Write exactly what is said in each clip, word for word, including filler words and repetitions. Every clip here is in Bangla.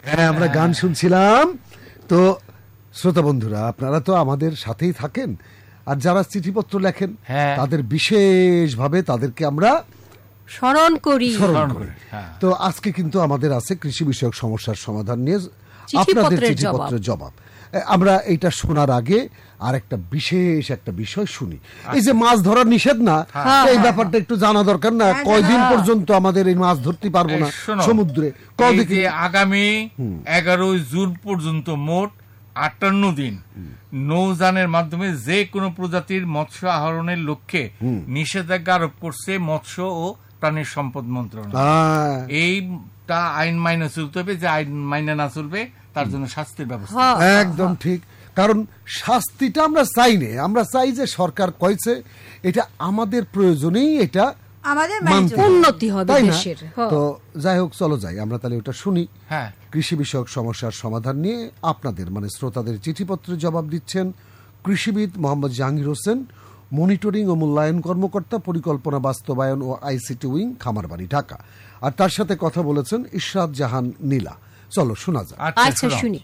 হ্যাঁ, আমরা গান শুনছিলাম। তো শ্রোতা বন্ধুরা, আপনারা তো আমাদের সাথেই থাকেন, আর যারা চিঠিপত্র লেখেন তাদের বিশেষভাবে তাদেরকে আমরা স্মরণ করি। তো আজকে কিন্তু আমাদের আছে কৃষি বিষয়ক সমস্যার সমাধান নিয়ে আপনাদের চিঠিপত্রের জবাব। আমরা এইটা শোনার আগে আর একটা বিশেষ একটা বিষয় শুনি। এই যে মাছ ধরার নিষেধ না, এই ব্যাপারটা একটু জানা দরকার না? কয়দিন পর্যন্ত আমাদের এই মাছ ধরতে পারবো না সমুদ্রে? আগামী এগারোই জুন পর্যন্ত মোট আটান্ন দিন নৌযানের মাধ্যমে যে কোনো প্রজাতির মৎস্য আহরণের লক্ষ্যে নিষেধাজ্ঞা আরোপ করছে মৎস্য ও প্রাণী সম্পদ মন্ত্রণালয়। এইটা আইন মাইনে চলতে হবে, যে আইন মাইনে না চলবে তার জন্য শাস্তির ব্যবস্থা। একদম ঠিক, কারণ শাস্তিটা আমরা চাই না, আমরা চাই যে সরকার কইছে এটা আমাদের প্রয়োজনেই এটা আমাদের উন্নতি হবে দেশের। তো যাই হোক, চলো যাই আমরা তাহলে ওটা শুনি। হ্যাঁ, কৃষি বিষয়ক সমস্যার সমাধান নিয়ে আপনাদের মানে শ্রোতাদের চিঠিপত্রের জবাব দিচ্ছেন কৃষিবিদ মোহাম্মদ জাহাঙ্গীর হোসেন, মনিটরিং ও মূল্যায়ন কর্মকর্তা, পরিকল্পনা বাস্তবায়ন ও আইসিটি উইং, খামারবাড়ি, ঢাকা। আর তার সাথে কথা বলেছেন ইশরাত জাহান নীলা। চলো শোনা যাক। আচ্ছা শুনি।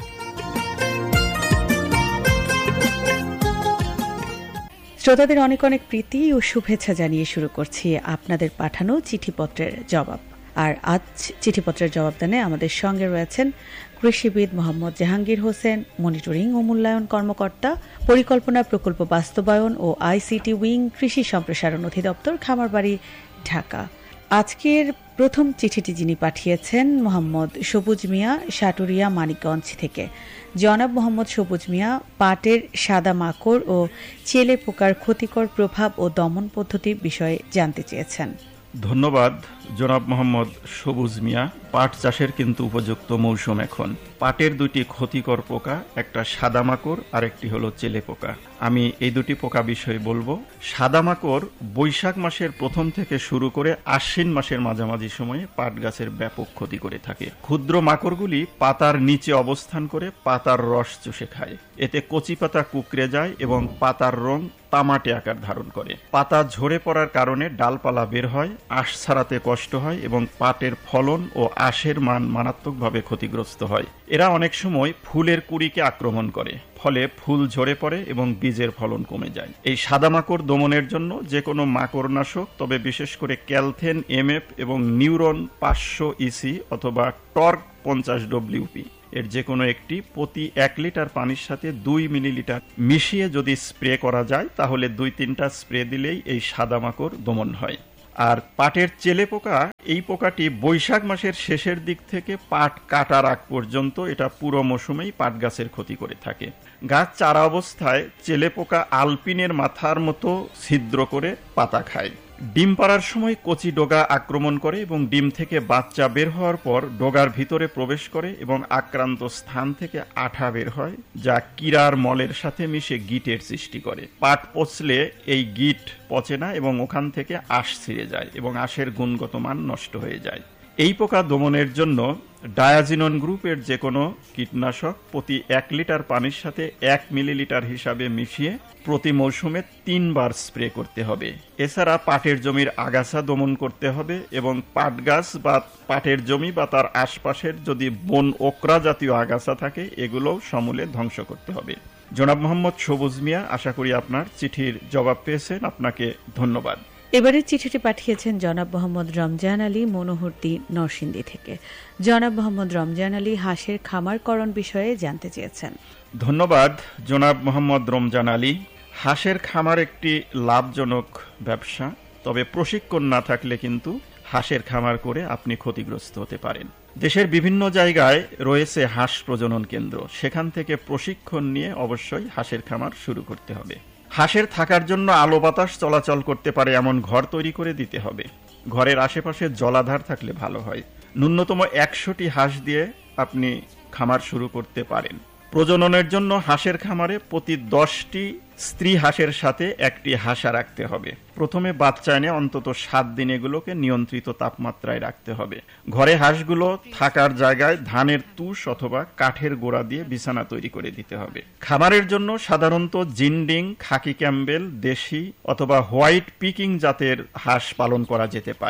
শ্রোতাদের অনেক অনেক প্রীতি ও শুভেচ্ছা জানিয়ে শুরু করছি আপনাদের পাঠানো চিঠিপত্রের জবাব। আর আজ চিঠিপত্রের জবাবদানে আমাদের সঙ্গে রয়েছেন কৃষিবিদ মোহাম্মদ জাহাঙ্গীর হোসেন, মনিটরিং ও মূল্যায়ন কর্মকর্তা, পরিকল্পনা প্রকল্প বাস্তবায়ন ও আইসিটি উইং, কৃষি সম্প্রসারণ অধিদপ্তর, খামারবাড়ি, ঢাকা। আজকের প্রথম চিঠিটি যিনি পাঠিয়েছেন মোহাম্মদ সবুজ মিয়া, সাটুরিয়া, মানিকগঞ্জ থেকে। জনাব মোহাম্মদ সবুজ মিয়া পাটের সাদা মাকড় ও চেলে পোকার ক্ষতিকর প্রভাব ও দমন পদ্ধতি বিষয়ে জানতে চেয়েছেন। ধন্যবাদ জনাব মোহাম্মদ সবুজ মিয়া। পাট চাষের কিন্তু উপযুক্ত মৌসুম এখন। পাটের দুটি ক্ষতিকর পোকা, একটা সাদা মাকড় আর একটি হলো চেলে পোকা। আমি এই দুটি পোকা বিষয়ে বলবো। সাদা মাকড় বৈশাখ মাসের প্রথম থেকে শুরু করে আশ্বিন মাসের মাঝামাঝি সময়ে পাট গাছের ব্যাপক ক্ষতি করে থাকে। ক্ষুদ্র মাকড়গুলি পাতার নিচে অবস্থান করে পাতার রস চুষে খায়। এতে কচি পাতা কুঁকড়ে যায় এবং পাতার রং তামাটে আকার ধারণ করে। পাতা ঝরে পড়ার কারণে ডালপালা বের হয়, আঁশ ছাড়াতে কষ্ট হয় এবং পাটের ফলন ও আঁশের মান মারাত্মকভাবে ক্ষতিগ্রস্ত হয়। এরা অনেক সময় ফুলের কুঁড়িকে আক্রমণ করে, ফলে ফুল ঝরে পড়ে এবং বীজের ফলন কমে যায়। এই সাদা মাকড় দমনের জন্য যে কোনো মাকড়নাশক, তবে বিশেষ করে ক্যালথেন এমএফ এবং নিউরন পাঁচশো ইসি অথবা টর্ক পঞ্চাশ ডব্লিউপি এর যে কোনো একটি প্রতি এক লিটার পানির সাথে দুই মিলিলিটার মিশিয়ে যদি স্প্রে করা যায়, তাহলে দুই তিনটা স্প্রে দিলেই এই সাদা মাকড় দমন হয়। আর পাটের চেলে পোকা, এই পোকাটি বৈশাখ মাসের শেষের দিক থেকে পাট কাটার আগ পর্যন্ত এটা পুরো মৌসুমেই পাট গাছের ক্ষতি করে থাকে। গাছ চারা অবস্থায় চেলে পোকা আলপিনের মাথার মতো ছিদ্র করে পাতা খায়। ডিম পাড়ার সময় কচি ডগা আক্রমণ করে এবং ডিম থেকে বাচ্চা বের হওয়ার পর ডগার ভিতরে প্রবেশ করে এবং আক্রান্ত স্থান থেকে আঠা বের হয়, যা কিরার মলের সাথে মিশে গিটের সৃষ্টি করে। পাট পচলে এই গিট পচে না এবং ওখান থেকে আঁশ ছিঁড়ে যায় এবং আঁশের গুণগত মান নষ্ট হয়ে যায়। এই পোকা দমনের জন্য ডায়াজিনন গ্রুপের যে কোনো কীটনাশক প্রতি এক লিটার পানির সাথে এক মিলিলিটার হিসাবে মিশিয়ে প্রতি মৌসুমে তিনবার স্প্রে করতে হবে। এছাড়া পাটের জমির আগাছা দমন করতে হবে এবং পাট গাছ বা পাটের জমি বা তার আশপাশের যদি বন ওকরা জাতীয় আগাছা থাকে, এগুলোও সমূলে ধ্বংস করতে হবে। জনাব মোহাম্মদ সবুজ মিয়া, আশা করি আপনার চিঠির জবাব পেয়েছেন। আপনাকে ধন্যবাদ। এবারে চিঠিটি পাঠিয়েছেন জনাব মোহাম্মদ রমজান আলী, মনোহরদী, নরসিংদী থেকে। জনাব মোহাম্মদ রমজান আলী হাঁসের খামারকরণ বিষয়ে জানতে চেয়েছেন। ধন্যবাদ জনাব মোহাম্মদ রমজান আলী। হাঁসের খামার একটি লাভজনক ব্যবসা, তবে প্রশিক্ষণ না থাকলে কিন্তু হাঁসের খামার করে আপনি ক্ষতিগ্রস্ত হতে পারেন। দেশের বিভিন্ন জায়গায় রয়েছে হাঁস প্রজনন কেন্দ্র, সেখান থেকে প্রশিক্ষণ নিয়ে অবশ্যই হাঁসের খামার শুরু করতে হবে। হাঁসের থাকার জন্য আলো বাতাস চলাচল করতে পারে এমন ঘর তৈরি করে দিতে হবে। ঘরের আশেপাশে জলাধার থাকলে ভালো হয়। ন্যূনতম একশোটি হাঁস দিয়ে আপনি খামার শুরু করতে পারেন। প্রজননের জন্য হাঁসের খামারে প্রতি দশটি স্ত্রী হাঁসের সাথে একটি হাঁসা রাখতে হবে। প্রথমে বাচ্চা এনে অন্তত সাত দিন এগুলোকে নিয়ন্ত্রিত তাপমাত্রায় রাখতে হবে। ঘরে হাঁসগুলো থাকার জায়গায় ধানের তুষ অথবা কাঠের গোড়া দিয়ে বিছানা তৈরি করে দিতে হবে। খামারের জন্য সাধারণত জিন্ডিং, খাকি ক্যাম্বেল, দেশি অথবা হোয়াইট পিকিং জাতের হাঁস পালন করা যেতে পারে।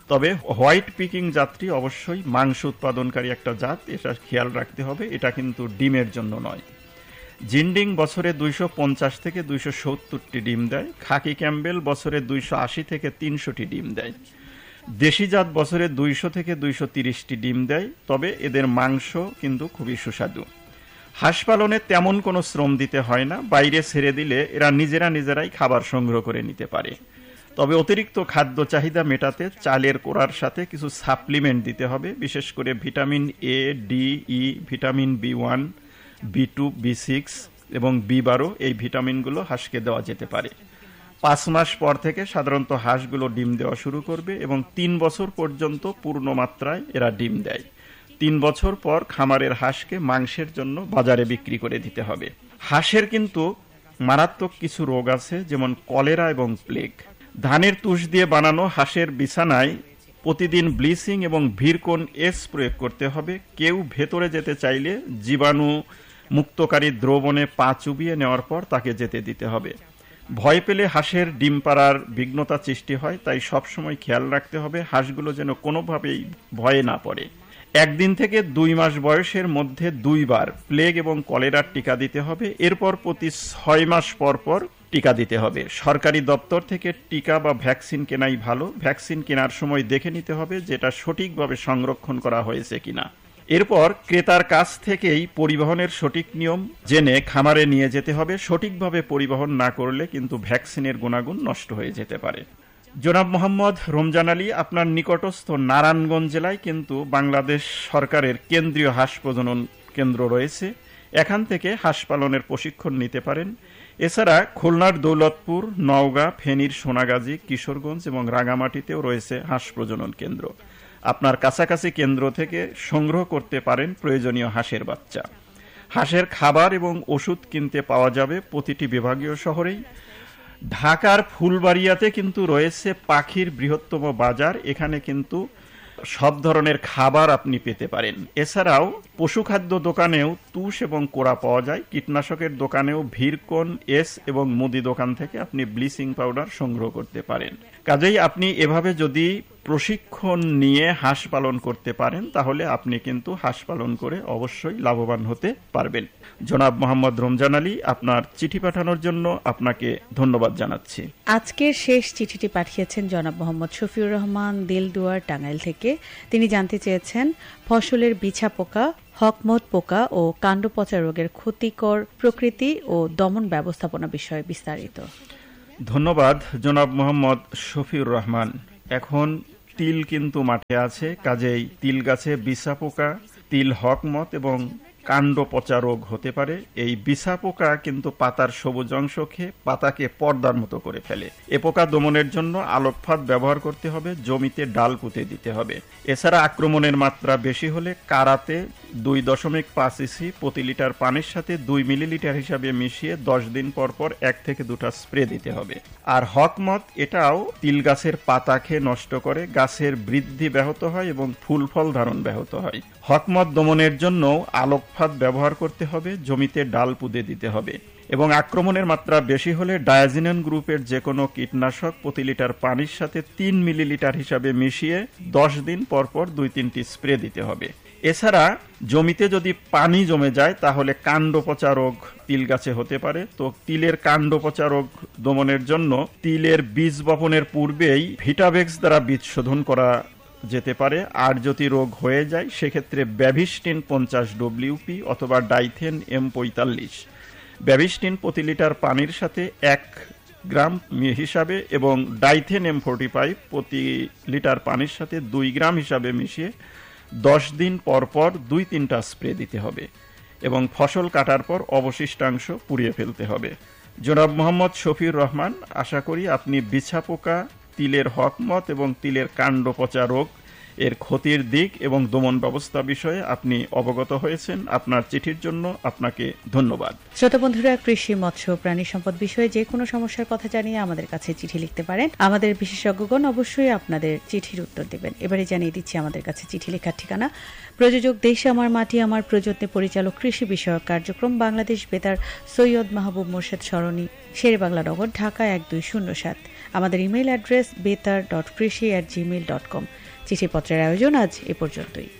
তবে হোয়াইট পিকিং জাতটি অবশ্যই মাংস উৎপাদনকারী একটা জাত, এটা খেয়াল রাখতে হবে, এটা কিন্তু ডিমের জন্য নয়। জিন্ডিং বছরে দুইশো পঞ্চাশ থেকে দুইশো সত্তরটি ডিম দেয়। খাকি ক্যাম্বেল বছরে দুইশো আশি থেকে তিনশোটি ডিম দেয়। দেশি জাত বছরে দুইশো থেকে দুইশো তিরিশটি ডিম দেয়, তবে এদের মাংস কিন্তু খুবই সুস্বাদু। হাঁস পালনে তেমন কোনো শ্রম দিতে হয় না, বাইরে ছেড়ে দিলে এরা নিজেরা নিজেরাই খাবার সংগ্রহ করে নিতে পারে। তবে অতিরিক্ত খাদ্য চাহিদা মেটাতে চালের কোড়ার সাথে কিছু সাপ্লিমেন্ট দিতে হবে, বিশেষ করে vitamin A, D, E, vitamin B one, B two, B six এবং বি বারো, এই ভিটামিনগুলো হাঁসকে দেওয়া যেতে পারে। পাঁচ মাস পর থেকে সাধারণত হাঁসগুলো ডিম দেওয়া শুরু করবে এবং তিন বছর পর্যন্ত পূর্ণ মাত্রায় এরা ডিম দেয়। তিন বছর পর খামারের হাঁসকে মাংসের জন্য বাজারে বিক্রি করে দিতে হবে। হাঁসের কিন্তু মারাত্মক কিছু রোগ আছে, যেমন কলেরা এবং প্লেগ। ধানের তুষ দিয়ে বানানো হাঁসের বিছানায় প্রতিদিন ব্লিচিং এবং ভিরকন এস প্রয়োগ করতে হবে। কেউ ভেতরে যেতে চাইলে জীবাণু মুক্তকারী দ্রবণে পা চুবিয়ে নেওয়ার পর তাকে যেতে দিতে হবে। ভয় পেলে হাঁসের ডিম পাড়ার বিঘ্নতা সৃষ্টি হয়, তাই সবসময় খেয়াল রাখতে হবে হাঁসগুলো যেন কোনোভাবেই ভয়ে না পড়ে। একদিন থেকে দুই মাস বয়সের মধ্যে দুইবার প্লেগ এবং কলেরার টিকা দিতে হবে। এরপর প্রতি ছয় মাস পর পর টিকা দিতে হবে। সরকারি দপ্তর থেকে টিকা বা ভ্যাকসিন কেনাই ভালো। ভ্যাকসিন কেনার সময় দেখে নিতে হবে যেটা সঠিকভাবে সংরক্ষণ করা হয়েছে কিনা। এরপর ক্রেতার কাছ থেকেই পরিবহনের সঠিক নিয়ম জেনে খামারে নিয়ে যেতে হবে। সঠিকভাবে পরিবহন না করলে কিন্তু ভ্যাকসিনের গুণাগুণ নষ্ট হয়ে যেতে পারে। জনাব মোহাম্মদ রমজান আলী, আপনার নিকটস্থ নারায়ণগঞ্জ জেলায় কিন্তু বাংলাদেশ সরকারের কেন্দ্রীয় হাঁস প্রজনন কেন্দ্র রয়েছে। এখান থেকে হাঁস পালনের প্রশিক্ষণ নিতে পারেন। এছাড়া খুলনার দৌলতপুর, নওগাঁ, ফেনীর সোনাগাজী, কিশোরগঞ্জ এবং রাঙামাটিতেও রয়েছে হাঁস প্রজনন কেন্দ্র। আপনার কাছাকাছি কেন্দ্র থেকে সংগ্রহ করতে পারেন প্রয়োজনীয় হাঁসের বাচ্চা। হাঁসের খাবার এবং ওষুধ কিনতে পাওয়া যাবে প্রতিটি বিভাগীয় শহরেই। ঢাকার ফুলবাড়িয়াতে কিন্তু রয়েছে পাখির বৃহত্তম বাজার, এখানে কিন্তু সব ধরনের খাবার আপনি পেতে পারেন। এছাড়াও পশুখাদ্য দোকানেও তুষ এবং কোড়া পাওয়া যায়। কীটনাশকের দোকানেও ভিরকন এস এবং মুদি দোকান থেকে আপনি ব্লিচিং পাউডার সংগ্রহ করতে পারেন। কাজেই আপনি এভাবে যদি প্রশিক্ষণ নিয়ে হাঁস পালন করতে পারেন তাহলে আপনি কিন্তু হাঁস পালন করে অবশ্যই লাভবান হতে পারবেন। জনাব মোহাম্মদ রমজান আলী, আপনার চিঠি পাঠানোর জন্য আপনাকে ধন্যবাদ জানাচ্ছি। আজকের শেষ চিঠিটি পাঠিয়েছেন জনাব মোহাম্মদ শফিউর রহমান দিলদুয়ার, টাঙ্গাইল থেকে। তিনি জানতে চেয়েছেন ফসলের বিছা পোকা, হকমত পোকা ও কাণ্ড পচা রোগের ক্ষতিকর প্রকৃতি ও দমন ব্যবস্থাপনা বিষয়ে বিস্তারিত। ধন্যবাদ জনাব মোহাম্মদ শফিউর রহমান। এখন তিল কিন্তু মাঠে আছে, কাজেই তিল গাছে বিছা পোকা, তিল হকমত এবং কাণ্ড পচা রোগ হতে পারে। এই বিছা পোকা কিন্তু পাতার সবুজ অংশ খেয়ে পাতাকে পর্দার মতো করে ফেলে। এ পোকা দমনের জন্য আলোকফাত ব্যবহার করতে হবে, জমিতে ডাল পুঁতে দিতে হবে। এছাড়া আক্রমণের মাত্রা বেশি হলে কারাতে দুই দশমিক পাঁচ ইসি প্রতি লিটার পানির সাথে দুই মিলিলিটার হিসাবে মিশিয়ে দশ দিন পর পর এক থেকে দুটা স্প্রে দিতে হবে। আর হকমত, এটাও তিল গাছের পাতা খেয়ে নষ্ট করে, গাছের বৃদ্ধি ব্যাহত হয় এবং ফুল ফল ধারণ ব্যাহত হয়। হকমত দমনের জন্য আলোকফাত ব্যবহার করতে হবে, জমিতে ডাল পুঁতে দিতে হবে এবং আক্রমণের মাত্রা বেশি হলে ডায়াজিনন গ্রুপের যে কোনো কীটনাশক প্রতি লিটার পানির সাথে তিন মিলিলিটার হিসাবে মিশিয়ে দশ দিন পর পর দুই তিনটি স্প্রে দিতে হবে। এছাড়া জমিতে যদি পানি জমে যায় তাহলে কাণ্ড পচা রোগ তিল গাছে হতে পারে। তো তিলের কাণ্ড পচা রোগ দমনের জন্য তিলের বীজ বপনের পূর্বেই ভিটাভেক্স দ্বারা বীজ শোধন করা যেতে পারে। আর যদি রোগ হয়ে যায় সেক্ষেত্রে ব্যাভিস্টিন পঞ্চাশ ডব্লিউপি অথবা ডাইথেন এম পঁয়তাল্লিশ ব্যাভিস্টিন প্রতি লিটার পানির সাথে এক গ্রাম হিসাবে এবং ডাইথেন এম ফোর্টি ফাইভ প্রতি লিটার পানির সাথে দুই গ্রাম হিসাবে মিশিয়ে দশ দিন পর পর দুই তিনটা স্প্রে দিতে হবে এবং ফসল কাটার পর অবশিষ্টাংশ পুড়িয়ে ফেলতে হবে। জনাব মোহাম্মদ শফিউর রহমান, আশা করি আপনি বিছা পোকা, তিলের হকমত এবং তিলের কাণ্ড পচা রোগ এর ক্ষতির দিক এবং দমন ব্যবস্থা বিষয়ে আপনি অবগত হয়েছেন। আপনার চিঠির জন্য আপনাকে ধন্যবাদ। শ্রোতা বন্ধুরা, কৃষি, মৎস্য, প্রাণী সম্পদ বিষয়ে যে কোনো সমস্যার কথা জানিয়ে আমাদের কাছে চিঠি লিখতে পারেন। আমাদের বিশেষজ্ঞগণ অবশ্যই আপনাদের চিঠির উত্তর দেবেন। এবারে জানিয়ে দিচ্ছি আমাদের কাছে চিঠি লেখার ঠিকানা। প্রযোজক দেশে আমার মাটি আমার, প্রযত্নে পরিচালক কৃষি বিষয়ক কার্যক্রম, বাংলাদেশ বেতার, সৈয়দ মাহবুব মোর্শেদ সরণি, শেরেবাংলা নগর, ঢাকা এক দুই শূন্য সাত। আমাদের ইমেইল অ্যাড্রেস বেতার ডট কৃষি অ্যাট জিমেইল ডট কম। চিঠিপত্রের আয়োজন আজ এ পর্যন্তই।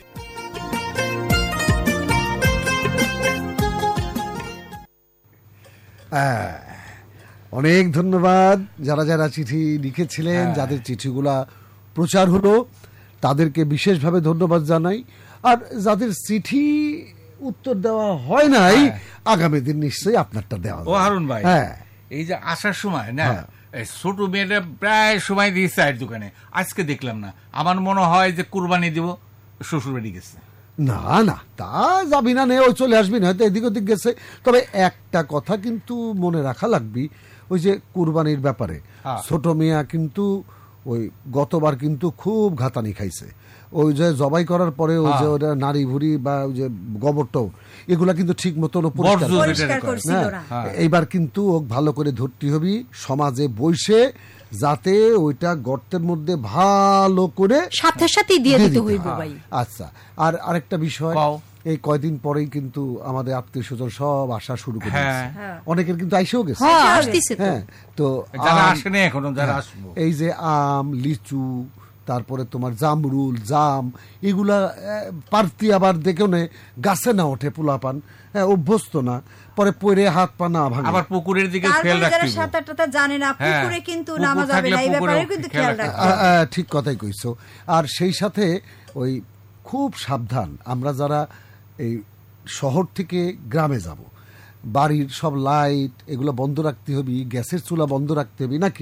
অনেক ধন্যবাদ যারা যারা চিঠি লিখেছিলেন, যাদের চিঠিগুলা প্রচার হলো তাদেরকে বিশেষভাবে ধন্যবাদ জানাই। আর যাদের চিঠি উত্তর দেওয়া হয় নাই, আগামী দিন নিশ্চয়ই আপনারটা দেওয়া ও হারুন ভাই, হ্যাঁ এই যে আসার সময় না ছোট মেয়েটা প্রায় সময় দিয়েছে চায়ের দোকানে, আজকে দেখলাম না। আমার মনে হয় যে কুরবানি দিব, শ্বশুর বাড়ি গেছে। না না, তা যাবি না, ও চলে আসবি না, হয়তো এদিক ওদিক গেছে। তবে একটা কথা কিন্তু মনে রাখা লাগবে, ওই যে কুরবানির ব্যাপারে ছোট মিয়া কিন্তু ওই গতবার কিন্তু খুব ঘাতানি খাইছে। ওই যে জবাই করার পরে ওই যে ওটা নারী ভুড়ি বা ওই যে গোবরটাও এগুলা কিন্তু ঠিক মতন এইবার কিন্তু ও ভালো করে ধরতে হবি সমাজে বসে, যাতে ওইটা গর্তের মধ্যে ভালো করে সাথে সাথে দিয়ে দিতে হইবে ভাই। আচ্ছা, আর আরেকটা বিষয়, এই কয়দিন পরেই কিন্তু আমাদের আত্মীয় স্বজন সব আসা শুরু করে দিয়েছে। অনেকের কিন্তু আইসেও গেছে। হ্যাঁ, তো এই যে আম, লিচু, তারপরে তোমার জামরুল, জাম, এগুলা পারতি আবার দেখো না গাছে না ওঠে, পোলাপান হ্যাঁ অভ্যস্ত না, পরে পরে হাত পা না ভাঙে। আবার পুকুরের দিকে খেয়াল রাখতে হবে, সাঁতার টাতার জানে না, পুকুরে কিন্তু নামা যাবে না, এই ব্যাপারে কিন্তু খেয়াল রাখতে হবে। ঠিক কথাই কইছো। আর সেই সাথে ওই খুব সাবধান, আমরা যারা এই শহর থেকে গ্রামে যাব, বাড়ির সব লাইট এগুলো বন্ধ রাখতে হবে, গ্যাসের চুলা বন্ধ রাখতে হবে, নাকি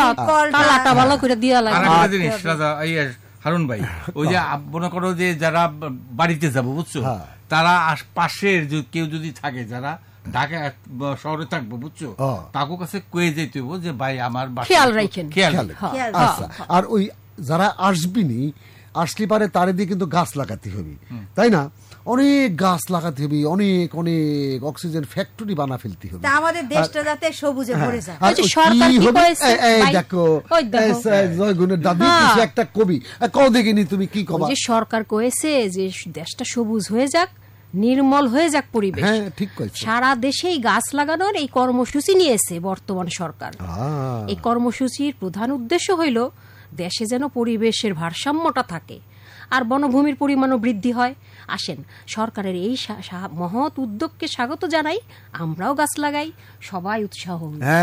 হারুন ভাই? ওই যে মনে করো যে যারা বাড়িতে যাবো, বুঝছো, তারা পাশের কেউ যদি থাকে, যারা ঢাকা শহরে থাকবো, বুঝছো, তাকে কাছে কয়ে যেতে হবে যে ভাই আমার খেয়াল রাখেন, খেয়াল। আচ্ছা, আর ওই যারা আসবিনি, আসলে পারে তারে দিয়ে কিন্তু গাছ লাগাতে হবে, তাই না? অনেক গাছ লাগাতে হবে, অনেক অনেক অক্সিজেন ফ্যাক্টরি বানা ফেলতে হবে, আমাদের দেশটা যাতে সবুজে ভরে যায়। দেখো জয়গুণের দাদু একটা কবি, কও দেখিনি তুমি কি কবা? সরকার কয়েছে যে দেশটা সবুজ হয়ে যাক, নির্মল হয়ে যাক পরিবেশ। হ্যাঁ, ঠিক কইছো। সারা দেশেই গাছ লাগানোর এই কর্মসূচি নিয়েছে বর্তমান সরকার। এই কর্মসূচির প্রধান উদ্দেশ্য হইল দেশে যেন পরিবেশের ভারসাম্যটা থাকে আর বনভূমির পরিমাণও বৃদ্ধি হয়। আসেন, সরকারের এই মহৎ উদ্যোগকে স্বাগত জানাই, আমরাও গাছ লাগাই, সবাই উৎসাহ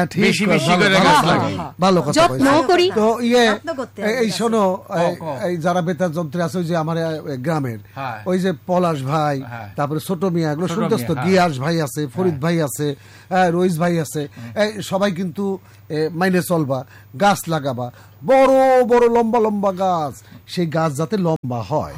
যত্ন করি। তো ইয়ে এই শোনো, এই যারা বেতার যন্ত্রে আছে, ওই যে আমার গ্রামের ওই যে পলাশ ভাই, তারপরে ছোট মিয়া, এগুলো শুনতেছ তো, গিয়াস ভাই আছে, ফরিদ ভাই আছে, রইস ভাই আছে, সবাই কিন্তু মাইনে চলবা, গাছ লাগাবা, বড় বড় লম্বা লম্বা গাছ, সেই গাছ যাতে লম্বা হয়,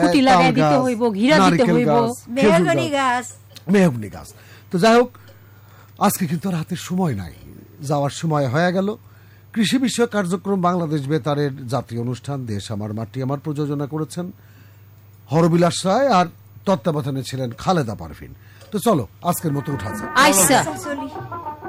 মেহগনি গাছ। তো যাই হোক, আজকে কিন্তু আর হাতে সময় নাই, যাওয়ার সময় হয়ে গেল। কৃষি বিষয়ক কার্যক্রম বাংলাদেশ বেতারের জাতীয় অনুষ্ঠান দেশ আমার মাটি আমার প্রযোজনা করেছেন হরবিলাস রায়, আর তত্ত্বাবধানে ছিলেন খালেদা পারভিন। তো চলো আজকের মতো উঠা যায়।